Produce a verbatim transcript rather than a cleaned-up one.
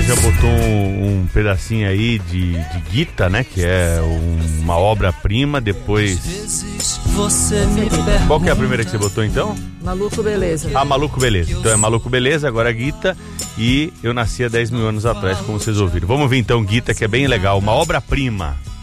você já botou um, um pedacinho aí de, de Gita, né? Que é um, uma obra-prima, depois... Qual que é a primeira que você botou, então? Maluco Beleza. Ah, Maluco Beleza. Então é Maluco Beleza, agora Gita e Eu Nasci há dez mil anos atrás, como vocês ouviram. Vamos ver então Gita, que é bem legal, uma obra-prima.